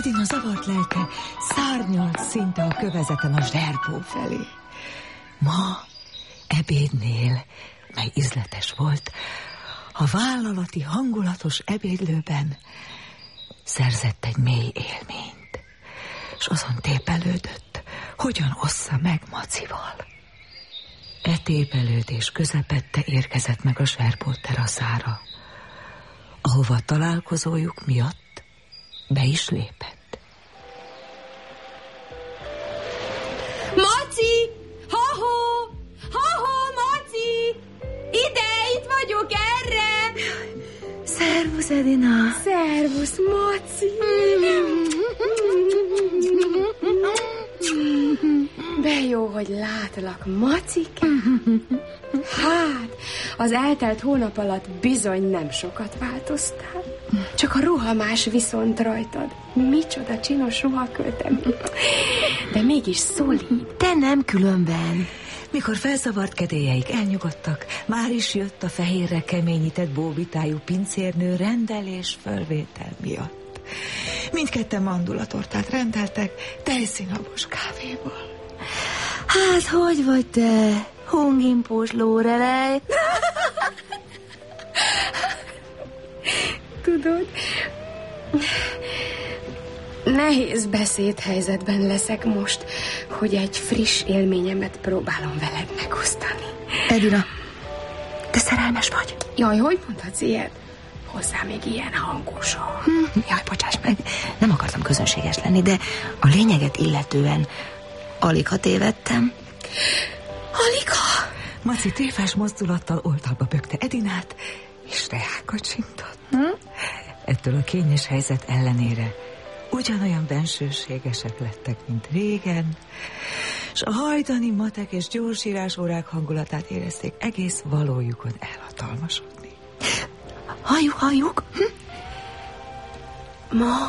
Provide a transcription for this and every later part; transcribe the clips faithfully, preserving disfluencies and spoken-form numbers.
Edina zavart lelke szárnyalt szinte a kövezeten a zserbó felé. Ma ebédnél, mely ízletes volt, a vállalati hangulatos ebédlőben szerzett egy mély élményt, s azon tépelődött, hogyan ossza meg Macival. E tépelődés közepette érkezett meg a zserbó teraszára, ahova találkozójuk miatt be is lépett. Maci! Ha-ho! Ha-ho, Maci! Ide, itt vagyok, erre! Szervusz, Edina! Szervusz, Maci! De jó, hogy látlak, Macike. Hát, az eltelt hónap alatt bizony nem sokat változtál. Csak a ruhamás viszont rajtad. Micsoda csinos ruhaköltemény. De mégis szolid. De nem különben. Mikor felszavart kedélyeik elnyugodtak, már is jött a fehérre keményített bóbitájú pincérnő rendelés fölvétel miatt. Mindketten mandulatortát rendeltek, tejszínhabos kávéból. Hát, hogy vagy te, hongimpós lórelej? Tudod, nehéz beszédhelyzetben leszek most, hogy egy friss élményemet próbálom veled megosztani. Edina, te szerelmes vagy? Jaj, hogy mondhatsz ilyet? Hozzá még ilyen hangosan. Hm, jaj, bocsáss meg, nem akartam közönséges lenni, de a lényeget illetően aligha tévedtem. Aligha? Maci tréfás mozdulattal oldalba bökte Edinát, és reákocsintott. Hm? Ettől a kényes helyzet ellenére ugyanolyan bensőségesek lettek, mint régen, és a hajdani matek és gyorsírás órák hangulatát érezték egész valójukon elhatalmasodni. Halljuk, halljuk. Hm? Ma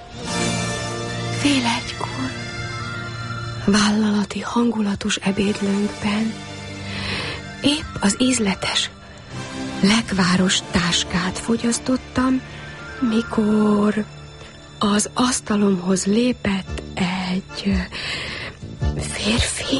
fél egykor vállalati hangulatos ebédlőnkben épp az ízletes lekváros táskát fogyasztottam, mikor az asztalomhoz lépett egy férfi.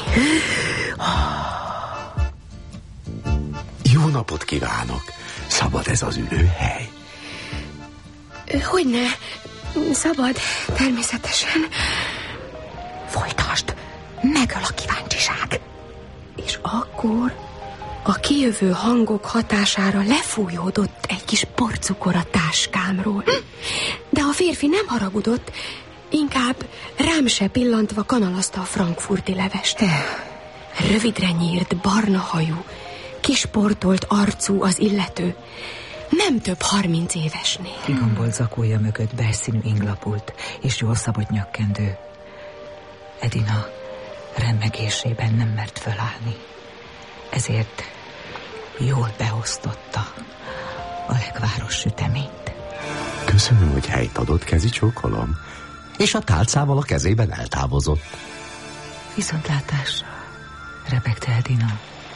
Jó napot kívánok! Szabad ez az ülőhely? Hogyne, szabad, természetesen. Folytasd, megöl a kíváncsiság. És akkor a kijövő hangok hatására lefújódott egy kis porcukor a táskámról. De a férfi nem haragudott, inkább rám se pillantva kanalazta a frankfurti levest. Rövidre nyírt, barna hajú, kisportolt arcú az illető. Nem több harminc évesnél. Kigombolt zakója mögött belszínű inglapult és jól szabott nyakkendő. Edina remmegésében nem mert fölállni. Ezért jól beosztotta a lekváros süteményt. Köszönöm, hogy helyt adott, kezi csókolom. És a tálcával a kezében eltávozott. Viszontlátásra, rebegte Edina.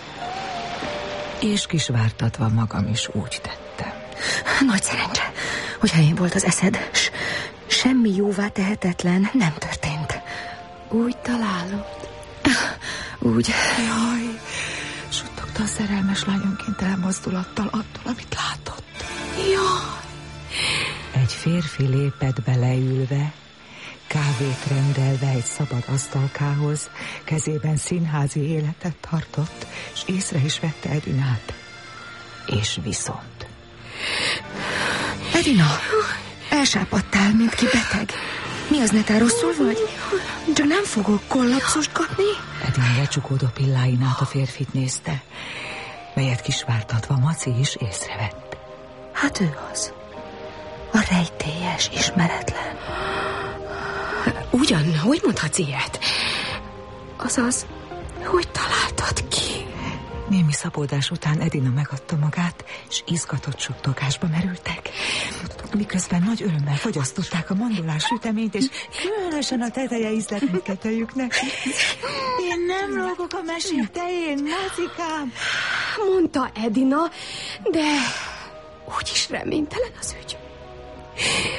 És kisvártatva magam is úgy tettem. Nagy szerencse, hogy helyén volt az eszed, s semmi jóvá tehetetlen nem történt. Úgy találod? Úgy. Jaj, suttogta a szerelmes lány önkéntelen mozdulattal attól, amit látott. Jaj! Egy férfi lépett beleülve, kávét rendelve egy szabad asztalkához, kezében színházi életet tartott, és észre is vette Edinát. És viszont... Edina, elsápadtál, mint ki beteg. Mi az, netán rosszul vagy? Csak nem fogok kollapszust kapni? Edina lecsukódó pilláin át a férfit nézte, melyet kisvártatva Maci is észrevett. Hát ő az. A rejtélyes, ismeretlen. Ugyan, hogy mondhatsz ilyet? Azaz, hogy találtad ki? Némi szabódás után Edina megadta magát, és izgatott suttogásba merültek. Miközben nagy örömmel fogyasztották a mandulás süteményt, és különösen a teteje ízlett mindkettőjüknek. Én nem lógok a mesék tején, Macikám! Mondta Edina, de úgyis reménytelen az ügy. Jobb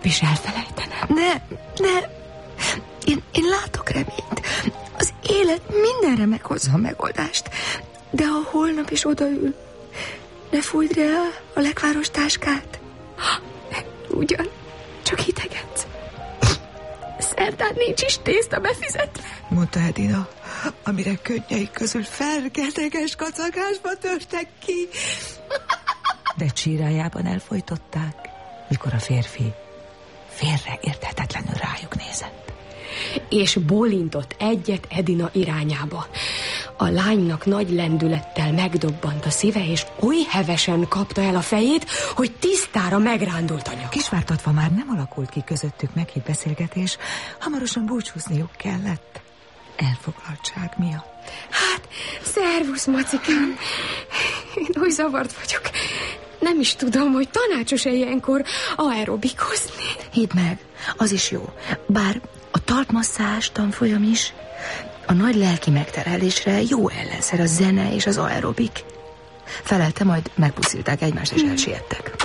holnap is elfelejtenem. Ne, ne, én, én látok reményt. Az élet mindenre meghozza a megoldást. De ha holnap is odaül, ne fújd rá a lekváros táskát. Ugyan, csak hitegetsz. Szerdán nincs is tészta befizetve, mondta Edina, amire könnyeik közül fergeteges kacagásba törtek ki. De csírájában elfojtották, mikor a férfi félreérthetetlenül rájuk nézett. És bólintott egyet Edina irányába. A lánynak nagy lendülettel megdobbant a szíve, és oly hevesen kapta el a fejét, hogy tisztára megrándult a nyaka. Kisvártatva már nem alakult ki közöttük meghitt beszélgetés, hamarosan búcsúzniuk kellett. Elfoglaltság miatt. Hát, szervusz, macikám. Én oly zavart vagyok. Nem is tudom, hogy tanácsos-e ilyenkor aerobikozni. Hidd meg, az is jó. Bár a talpmasszázs tanfolyam is, a nagy lelki megterhelésre jó ellenszer a zene és az aerobik. Felelte, majd megpuszilták egymást és elsiettek.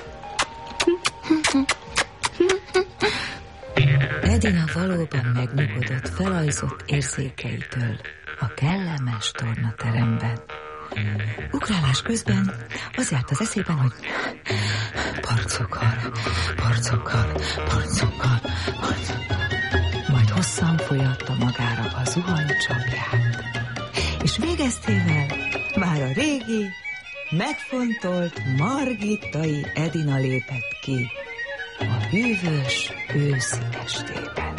Edina valóban megnyugodott, felajzott érzékeitől a kellemes tornateremben. Ugrálás közben az járt az eszében, hogy parcokkal, parcokkal, parcokkal, parcokkal. Majd hosszan folyatta magára a zuhanycsapját. És végeztével már a régi, megfontolt margittai Edina lépett ki a hűvös őszi estében.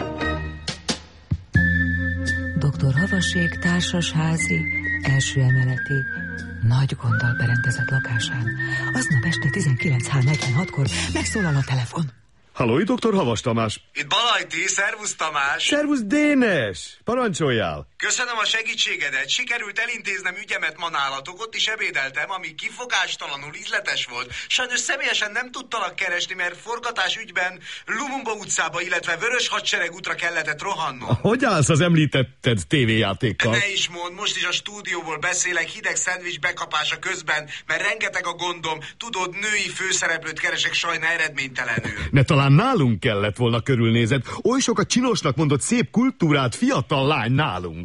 doktor Havasék társasházi, első emeleti, nagy gonddal berendezett lakásán aznap este tizenkilenc óra negyvenhatkor megszólal a telefon. Halló, itt doktor Havas Tamás. Itt Balajti, szervusz Tamás. Szervusz Dénes, parancsoljál. Köszönöm a segítségedet, sikerült elintéznem ügyemet ma nálatok, ott is ebédeltem, ami kifogástalanul ízletes volt. Sajnos személyesen nem tudtalak keresni, mert forgatás ügyben Lumumba utcába, illetve Vörös Hadsereg útra kellett rohannom. Hogy állsz az említetted tévéjátékkal? Ne is mondd, most is a stúdióból beszélek hideg szendvics bekapása közben, mert rengeteg a gondom, tudod, női főszereplőt keresek sajna eredménytelenül. Ne talán nálunk kellett volna körülnézed. Oly sok a csinosnak mondott szép kultúrát fiatal lány nálunk.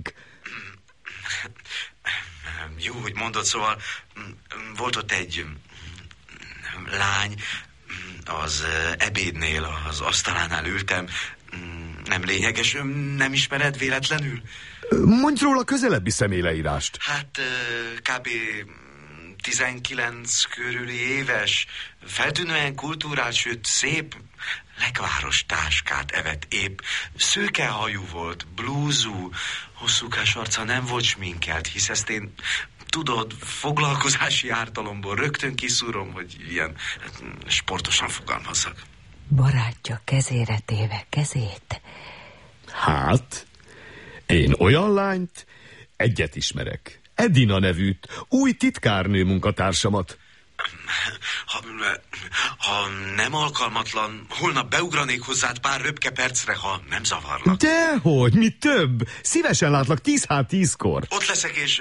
Jó, hogy mondod, szóval volt ott egy lány, az ebédnél, az asztalánál ültem. Nem lényeges, nem ismered véletlenül? Mondj róla közelebbi személyleírást. Hát kb. tizenkilenc körüli éves, feltűnően kultúrált, sőt szép, lekváros táskát evett épp. Szőkehajú volt, blúzú, hosszúkás arca, nem volt sminkelt, hisz ezt én, tudod, foglalkozási ártalomból rögtön kiszúrom, hogy ilyen sportosan fogalmazzak. Barátja kezére téve kezét. Hát, én olyan lányt egyet ismerek. Edina nevűt, új titkárnő munkatársamat. Ha, ha nem alkalmatlan, holnap beugranék hozzád pár röpke percre, ha nem zavarlak. Dehogy, mi több. Szívesen látlak tíz hát tízkor. Ott leszek, és...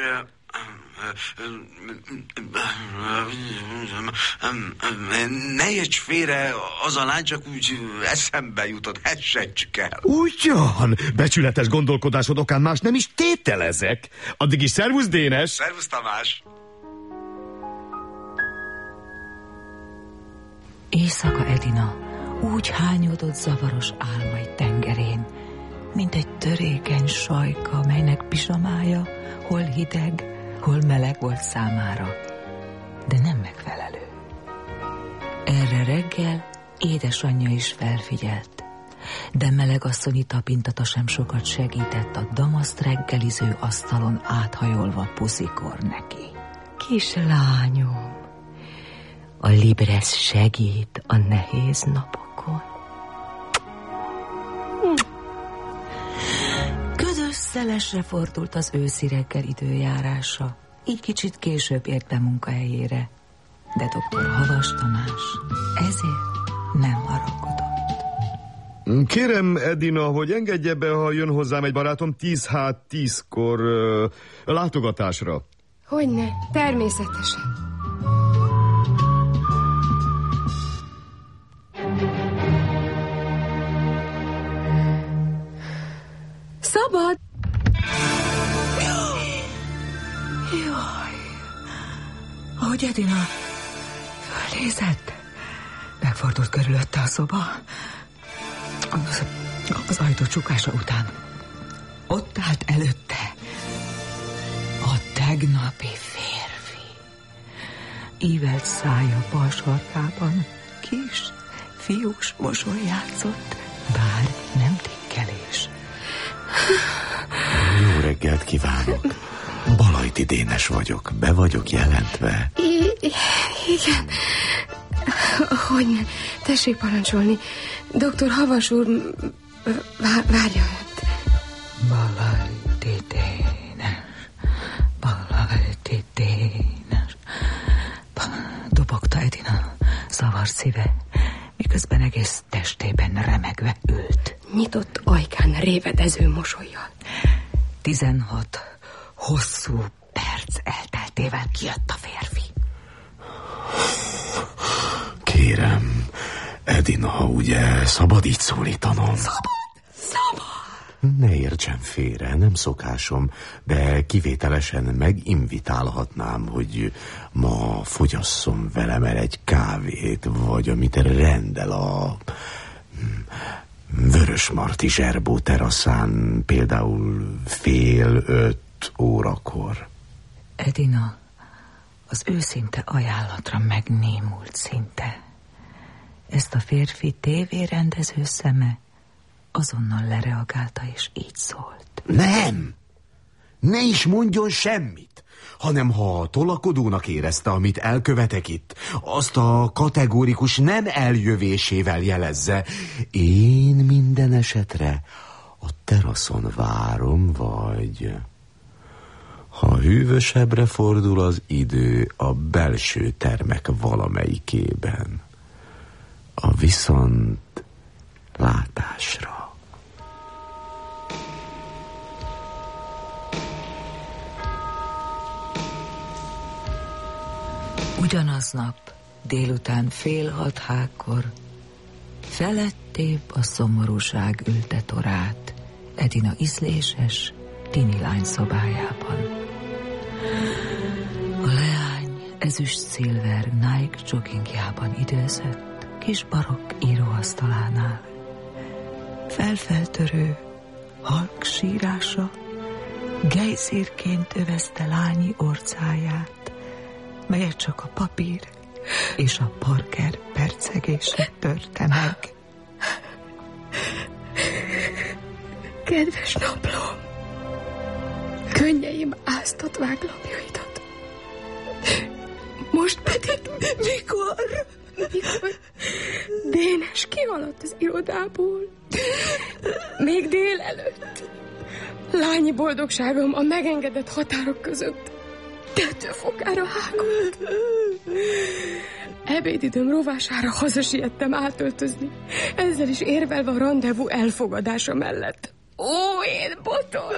ne érts félre, az a lány csak úgy eszembe jutott, hessetsük el. Ugyan, becsületes gondolkodásod okán más nem is tételezek. Addig is szervusz, Dénes. Szervusz, Tamás. Éjszaka Edina úgy hányódott zavaros álmai tengerén, mint egy törékeny sajka, melynek pizsamája hol hideg, hol meleg volt számára, de nem megfelelő. Erre reggel édesanyja is felfigyelt, de melegasszonyi tapintata sem sokat segített a damaszt reggeliző asztalon áthajolva puszikor neki. Kislányom, a Libresz segít a nehéz napokon. Ködös szelesre fordult az őszi reggel időjárása, így kicsit később ért be munkahelyére, de doktor Havas Tamás ezért nem haragudott. Kérem, Edina, hogy engedje be, ha jön hozzám egy barátom tíz hát tízkor uh, látogatásra. Hogyne, természetesen. szabad! Jaj! Ahogy Edina fölnézett, megfordult körülötte a szoba. Az, az ajtó csukása után ott állt előtte a tegnapi férfi. Ívelt szája bal sarkában kis fiús mosoly játszott, bár nem tikkelés. Jó reggelt kívánok! Balajti Dénes vagyok. Be vagyok jelentve? I- igen. Hogy ne? Tessék parancsolni. doktor Havas úr vá- várja önt. Balajti Dénes, Balajti Dénes. Dobogta Edina zavart szíve, miközben egész testében remegve ült. Nyitott ajkán révedező mosollyal. Tizenhat hosszú perc elteltével kijött a férfi. Kérem, Edina, ugye szabad így szólítanom? Szabad! Szabad! Ne értsen félre, nem szokásom, de kivételesen meginvitálhatnám, hogy ma fogyasszom velem el egy kávét, vagy amit rendel a Vörösmarty Zserbó teraszán, például fél öt órakor. Edina az őszinte ajánlatra megnémult szinte. Ezt a férfi tévérendező szeme azonnal lereagálta, és így szólt. Nem! Ne is mondjon semmit, hanem ha tolakodónak érezte, amit elkövetek itt, azt a kategórikus nem eljövésével jelezze. Én minden esetre a teraszon várom, vagy... Ha hűvösebbre fordul az idő, a belső termek valamelyikében. A viszont látásra. Ugyanaznap délután fél hat hákkor felettébb a szomorúság ülte torát Edina ízléses tini lány szobájában. A leány ezüst szilver Nike joggingjában időzött kis barokk íróasztalánál. Felfeltörő, halk sírása gejszírként övezte lányi orcáját, melyet csak a papír és a Parker percegése törte meg. Kedves naplóm, könnyeim áztatvák lapjaidat. Most pedig mikor? Mikor? Dénes kihaladt az irodából. Még délelőtt. Lányi boldogságom a megengedett határok között tetőfokára hágott. Ebédidőm rovására hazasiettem átöltözni, ezzel is érvelve a randevú elfogadása mellett. Ó, én botor!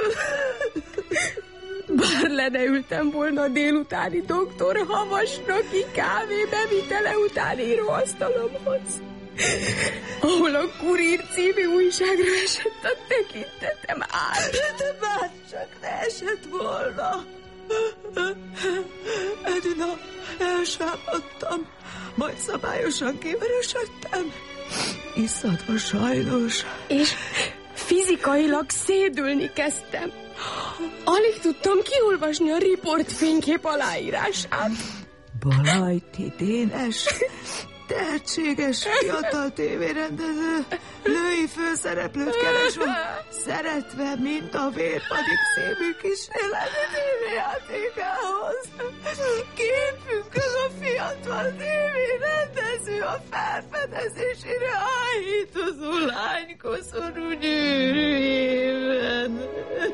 Bár le ne ültem volna a délutáni doktor Havasnoki kávé bevitele utáni íróasztalomhoz, ahol a Kurír című újságra esett a tekintetem át. De bárcsak ne esett volna. Edina, elsápadtam, majd szabályosan kivörösödtem. Iszadva sajnos. És fizikailag szédülni kezdtem. Alig tudtam kiolvasni a riport fénykép aláírását. Balajti Dénes, tehetséges fiatal tévérendező, női főszereplőt keres a Szeretve, mint a vérpadik című kísérleti tévéjátékához. Képünkhöz a fiatal tévérendező a felfedezésére áhítozó lánykoszorú gyűrűjében.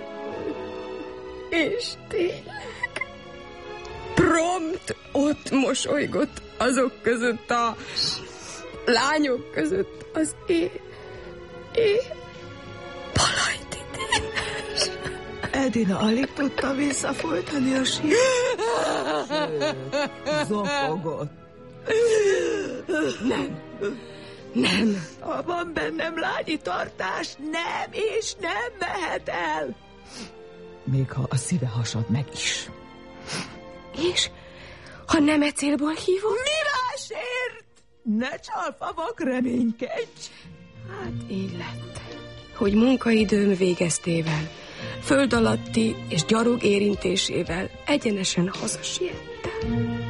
És tényleg prompt ott mosolygott azok között a lányok között az én, én Balajti Dénes. Edina alig tudta visszafolytani a sírt. Zokogott. Nem, Nem. Ha van bennem lányi tartás, nem és nem mehet el. Még ha a szíve hasad meg is. És ha nem e célból hívom? Mi másért? Ne csalfavak, reménykedj! Hát így lett, hogy munkaidőm végeztével, föld alatti és gyarog érintésével egyenesen hazasiettem.